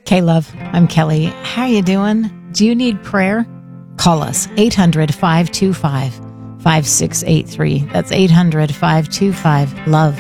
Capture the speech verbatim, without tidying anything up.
K-Love, I'm Kelly. How you doing? Do you need prayer? Call us, eight hundred, five two five, five six eight three. That's eight hundred, five two five, LOVE.